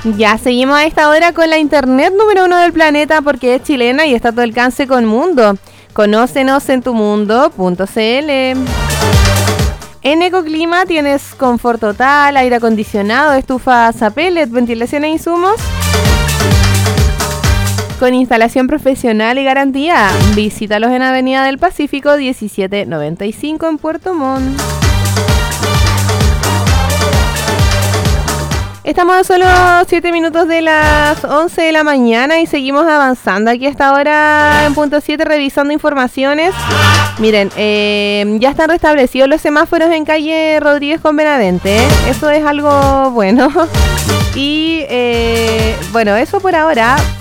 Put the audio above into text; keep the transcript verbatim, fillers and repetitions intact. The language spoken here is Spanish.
Ya seguimos a esta hora con la internet número uno del planeta porque es chilena y está a tu alcance con Mundo. Conócenos en tumundo punto c l. En Ecoclima tienes confort total, aire acondicionado, estufas a pellet, ventilación e insumos con instalación profesional y garantía. Visítalos en Avenida del Pacífico diecisiete noventa y cinco en Puerto Montt. Estamos a solo siete minutos de las once de la mañana y seguimos avanzando aquí hasta ahora en punto siete revisando informaciones. Miren, eh, ya están restablecidos los semáforos en calle Rodríguez con Benavente, ¿eh? Eso es algo bueno. Y eh, bueno, eso por ahora.